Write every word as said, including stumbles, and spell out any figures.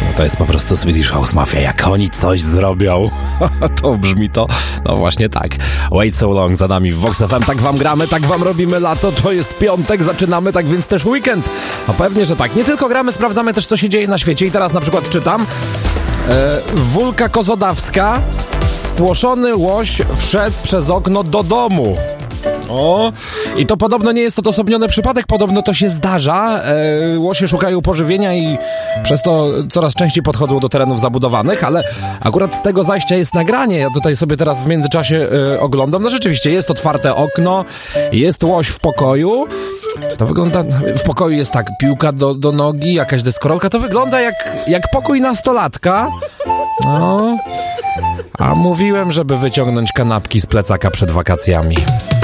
To jest po prostu Swedish House Mafia. Jak oni coś zrobią, to brzmi to, no właśnie tak. Wait So Long za nami w Vox F M. Tak wam gramy, tak wam robimy lato. To jest piątek, zaczynamy, tak więc też weekend. No pewnie, że tak. Nie tylko gramy, sprawdzamy też, co się dzieje na świecie. I teraz na przykład czytam. E, Wólka Kozodawska. Spłoszony łoś wszedł przez okno do domu. O, i to podobno nie jest odosobniony przypadek, podobno to się zdarza. E, łosie szukają pożywienia i przez to coraz częściej podchodzą do terenów zabudowanych, ale akurat z tego zajścia jest nagranie. Ja tutaj sobie teraz w międzyczasie e, oglądam. No rzeczywiście, jest otwarte okno, jest łoś w pokoju. To wygląda, w pokoju jest tak, piłka do, do nogi, jakaś deskorolka. To wygląda jak, jak pokój nastolatka. No, a mówiłem, żeby wyciągnąć kanapki z plecaka przed wakacjami.